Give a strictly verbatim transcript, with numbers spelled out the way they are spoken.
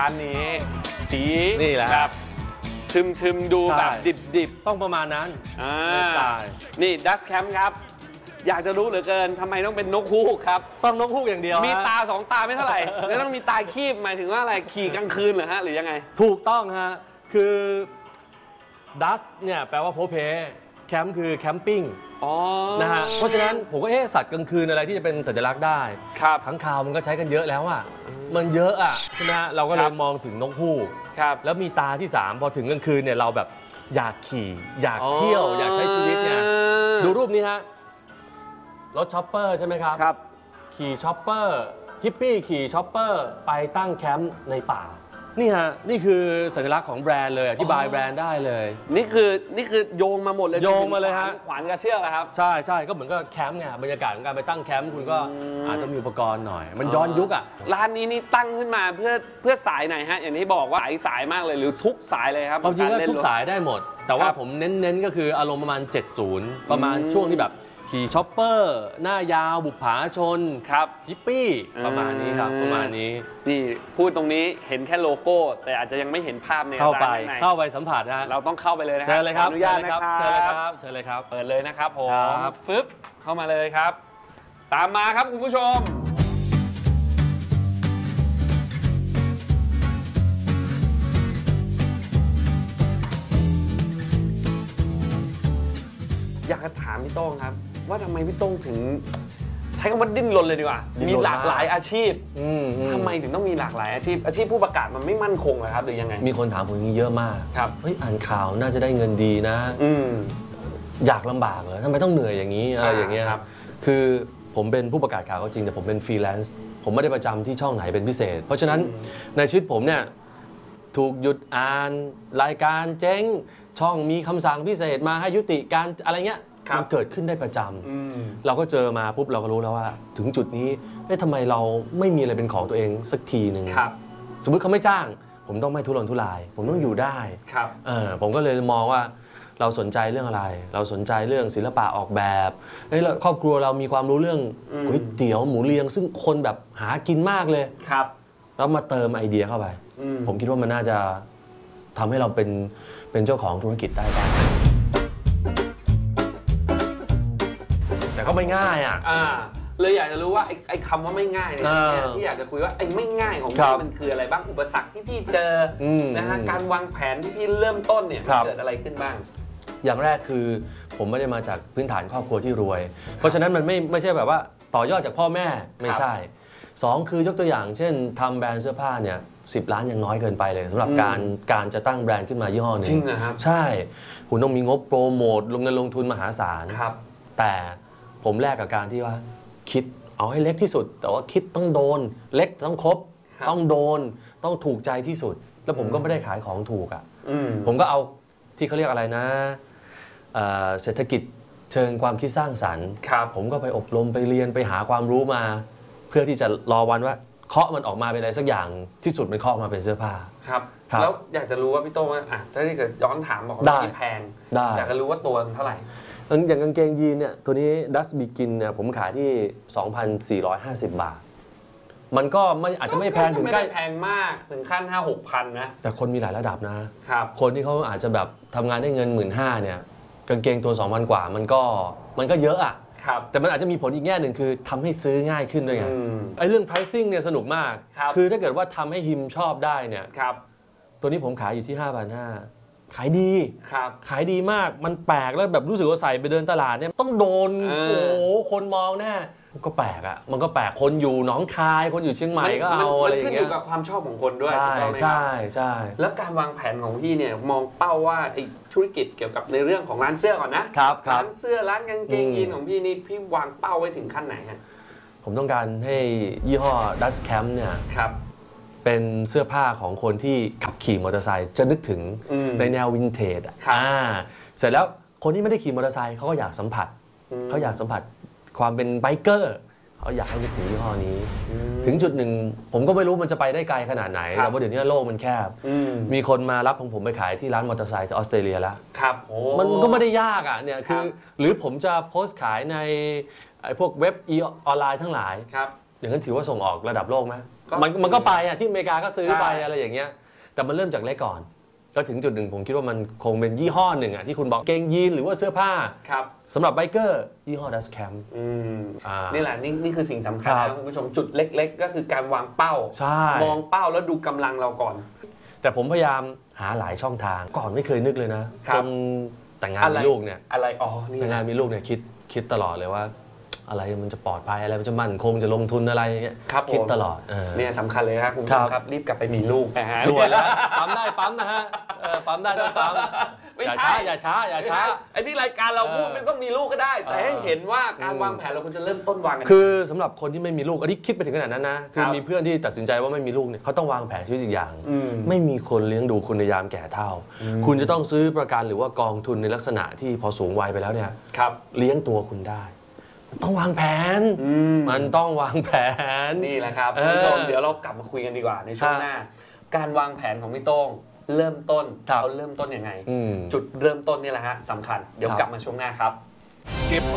ร้านนี้สีนี่แหละแบบทึมทึมดูแบบดิบดิบต้องประมาณนั้นอ่านี่ดัสแคมป์ครับอยากจะรู้เหลือเกินทำไมต้องเป็นนกฮูกครับต้องนกฮูกอย่างเดียวมีตาสองตาไม่เท่าไหร่แล้วต้องมีตาคีบหมายถึงว่าอะไรขี่กลางคืนเหรอฮะหรือยังไงถูกต้องฮะคือดัสเนี่ยแปลว่าโพเพแคมป์คือแคมปิ้งนะฮะเพราะฉะนั้นผมก็เอ๊ะสัตว์กลางคืนอะไรที่จะเป็นสัญลักษณ์ได้ครับทั้งคาวมันก็ใช้กันเยอะแล้วอ่ะมันเยอะอ่ะใช่ไหมเราก็เลยมองถึงนกฮูกแล้วมีตาที่สามพอถึงกลางคืนเนี่ยเราแบบอยากขี่อยากเที่ยวอยากใช้ชีวิตเนี่ยดูรูปนี้ฮะรถช็อปเปอร์ใช่ไหมครับครับขี่ช็อปเปอร์ฮิปปี้ขี่ช็อปเปอร์ไปตั้งแคมป์ในป่านี่ฮะนี่คือสัญลักษณ์ของแบรนด์เลยอธิบายแบรนด์ได้เลยนี่คือนี่คือโยงมาหมดเลยโยงมาเลยฮะขวานกระเชือกครับใช่ใช่ก็เหมือนกับแคมป์ไงบรรยากาศของการไปตั้งแคมป์คุณก็อาจจะมีอุปกรณ์หน่อยมันย้อนยุคอ่ะร้านนี้นี่ตั้งขึ้นมาเพื่อเพื่อสายไหนฮะอย่างที่บอกว่าหลายสายมากเลยหรือทุกสายเลยครับความจริงก็ทุกสายได้หมดแต่ว่าผมเน้นๆก็คืออารมณ์ประมาณเจ็ดสิบประมาณช่วงที่แบบขี่ช็อปเปอร์หน้ายาวบุปผาชนครับฮิปปี้ประมาณนี้ครับประมาณนี้นี่พูดตรงนี้เห็นแค่โลโก้แต่อาจจะยังไม่เห็นภาพในร้านเข้าไปเข้าไปสัมผัสนะเราต้องเข้าไปเลยนะเชิญเลยครับอนุญาตนะครับเชิญเลยครับเชิญเลยครับเปิดเลยนะครับผมฟึบเข้ามาเลยครับตามมาครับคุณผู้ชมอยากจะถามพี่โต้งครับว่าทำไมพี่โต้งถึงใช้คำว่าดิ้นรนเลยดีกว่ามีหลากหลายอาชีพทำไมถึงต้องมีหลากหลายอาชีพอาชีพผู้ประกาศมันไม่มั่นคงเหรอครับหรือยังไงมีคนถามผมอย่างนี้เยอะมากครับเฮ้ยอ่านข่าวน่าจะได้เงินดีนะอยากลำบากเหรอทำไมต้องเหนื่อยอย่างนี้อะไรอย่างเงี้ยครับคือผมเป็นผู้ประกาศข่าวก็จริงแต่ผมเป็นฟรีแลนซ์ผมไม่ได้ประจำที่ช่องไหนเป็นพิเศษเพราะฉะนั้นในชีวิตผมเนี่ยถูกหยุดอ่านรายการเจ๊งช่องมีคำสั่งพิเศษมาให้ยุติการอะไรเงี้ยมันเกิดขึ้นได้ประจำเราก็เจอมาปุ๊บเราก็รู้แล้วว่าถึงจุดนี้เอ๊ะทำไมเราไม่มีอะไรเป็นของตัวเองสักทีหนึ่งสมมุติเขาไม่จ้างผมต้องไม่ทุรนทุรายผมต้องอยู่ได้เออผมก็เลยมองว่าเราสนใจเรื่องอะไรเราสนใจเรื่องศิลปะออกแบบเฮ้ยครอบครัวเรามีความรู้เรื่องก๋วยเตี๋ยวหมูเรียงซึ่งคนแบบหากินมากเลยครับแล้วมาเติมไอเดียเข้าไปผมคิดว่ามันน่าจะทำให้เราเป็นเป็นเจ้าของธุรกิจได้บ้างแต่ก็ไม่ง่ายอ่ะเลยอยากจะรู้ว่าไอ้ไอ้คำว่าไม่ง่ายเนี่ยที่อยากจะคุยว่าไอ้ไม่ง่ายของพี่มันคืออะไรบ้างอุปสรรคที่พี่เจอนะฮะการวางแผนที่พี่เริ่มต้นเนี่ยเกิดอะไรขึ้นบ้างอย่างแรกคือผมไม่ได้มาจากพื้นฐานครอบครัวที่รวยเพราะฉะนั้นมันไม่ไม่ใช่แบบว่าต่อยอดจากพ่อแม่ไม่ใช่สองคือยกตัวอย่างเช่นทำแบรนด์เสื้อผ้าเนี่ยสิบล้านยังน้อยเกินไปเลยสำหรับการการจะตั้งแบรนด์ขึ้นมายี่ห้อหนึ่งจริงนะครับใช่คุณต้องมีงบโปรโมทลงเงินลงทุนมหาศาลแต่ผมแลกกับการที่ว่าคิดเอาให้เล็กที่สุดแต่ว่าคิดต้องโดนเล็กต้องครบต้องโดนต้องถูกใจที่สุดแล้วผมก็ไม่ได้ขายของถูกอ่ะผมก็เอาที่เขาเรียกอะไรนะเศรษฐกิจเชิงความคิดสร้างสรรค์ผมก็ไปอบรมไปเรียนไปหาความรู้มาเพื่อที่จะรอวันว่าเคาะมันออกมาเป็นอะไรสักอย่างที่สุดมันเคาะมาเป็นเสื้อผ้าครับแล้วอยากจะรู้ว่าพี่โต้งอ่ะถ้าที่เกิดย้อนถามบอกว่าที่แพงอยากจะรู้ว่าตัวเท่าไหร่อย่างกางเกงยีนเนี่ยตัวนี้ Dust Begin เนี่ยผมขายที่ สองพันสี่ร้อยห้าสิบ บาทมันก็ไม่อาจจะไม่แพงถึงใกล้แพงมากถึงขั้น ห้าหกพัน นะแต่คนมีหลายระดับนะครับคนที่เขาอาจจะแบบทำงานได้เงิน หนึ่งหมื่นห้าพัน เนี่ยกางเกงตัว สองพัน กว่ามันก็มันก็เยอะอ่ะแต่มันอาจจะมีผลอีกแง่หนึ่งคือทำให้ซื้อง่ายขึ้นด้วยไงไอ้เรื่อง pricing เนี่ยสนุกมากคือถ้าเกิดว่าทำให้ฮิมชอบได้เนี่ยตัวนี้ผมขายอยู่ที่ ห้าพันห้าร้อยขายดีขายดีมากมันแปลกแล้วแบบรู้สึกว่าใส่ไปเดินตลาดเนี่ยต้องโดนโอ้โหคนมองแน่ก็แปลกอ่ะมันก็แปลกคนอยู่หนองคายคนอยู่เชียงใหม่ก็เอาอะไรอย่างเงี้ยมันขึ้นอยู่กับความชอบของคนด้วยใช่ใช่ใช่แล้วการวางแผนของพี่เนี่ยมองเป้าว่าไอ้ธุรกิจเกี่ยวกับในเรื่องของร้านเสื้อก่อนนะครับร้านเสื้อร้านกางเกงยีนของพี่นี่พี่วางเป้าไว้ถึงขั้นไหนฮะผมต้องการให้ยี่ห้อ Dust Camp เนี่ยเป็นเสื้อผ้าของคนที่ขับขี่มอเตอร์ไซค์จะนึกถึงในแนววินเทจอ่าเสร็จแล้วคนที่ไม่ได้ขี่มอเตอร์ไซค์เขาก็อยากสัมผัสเขาอยากสัมผัสความเป็นไบเกอร์เขาอยากให้นึกถึงยี่ห้อนี้ถึงจุดหนึ่งผมก็ไม่รู้มันจะไปได้ไกลขนาดไหนแต่ว่าเดี๋ยวนี้โลกมันแคบมีคนมารับของผมไปขายที่ร้านมอเตอร์ไซค์ที่ออสเตรเลียแล้วมันก็ไม่ได้ยากอ่ะเนี่ยคือหรือผมจะโพสต์ขายในไอ้พวกเว็บออนไลน์ทั้งหลายอย่างนั้นถือว่าส่งออกระดับโลกไหมมันมันก็ไปอ่ะที่อเมริกาก็ซื้อไปใช่อะไรอย่างเงี้ยแต่มันเริ่มจากเล็กก่อนก็ถึงจุดหนึ่งผมคิดว่ามันคงเป็นยี่ห้อหนึ่งอ่ะที่คุณบอกเกงยีนหรือว่าเสื้อผ้าครับสำหรับไบเกอร์ยี่ห้อดัสแคมอืมอ่านี่แหละนี่นี่คือสิ่งสำคัญครันะบคุณผู้ชมจุดเล็ก ๆ ก็คือการวางเป้าใช่มองเป้าแล้วดูกำลังเราก่อนแต่ผมพยายามหาหลายช่องทางก่อนไม่เคยนึกเลยนะครับ จนแต่งงานอะไรมีลูกเนี่ยอะไรอ๋อนี่แต่งงานมีลูกเนี่ยคิดคิดตลอดเลยว่า อะไรมันจะปลอดภัยอะไรมันจะมั่นคงจะลงทุนอะไรอย่างเงี้ยครับคิดผมตลอดเออเนี่ยสำคัญเลยครับคุณผู้ชมครับครับรีบกลับไปมีลูกนะฮะด่วนแล้วปั๊มได้ปั๊มนะฮะเออปั๊มได้ต้องปั๊มไม่อย่าใช่ช้าอย่าช้าอย่าช้าไอ้นี่รายการเราพูดเออไม่ต้องมีลูกก็ได้ แต่ให้เห็นว่าการอืมวางแผนเราควรจะเริ่มต้นวางกันคือสำหรับคนที่ไม่มีลูกอันนี้คิดไปถึงขนาดนั้นนะคือครับมีเพื่อนที่ตัดสินใจว่าไม่มีลูกเนี่ยเขาต้องวางแผนชีวิตอีกอย่างอืมไม่มีคนเลี้ยงดูคุณในยามแก่เฒ่า คุณจะต้องซื้อประกันหรือว่ากองทุนในลักษณะที่พอสูงวัยไปแล้วเนี่ยครับเลี้ยงตัวคุณได้มันต้องวางแผนอืมมันต้องวางแผนนี่แหละครับเอคุณอผู้ชมเดี๋ยวเรากลับมาคุยกันดีกว่าในช่วงครับหน้า การวางแผนของพี่โต้งเริ่มต้นครับเขาเริ่มต้นยังไงอืมจุดเริ่มต้นนี่แหละฮะสำคัญเดี๋ยวครับกลับมาช่วงหน้าครับ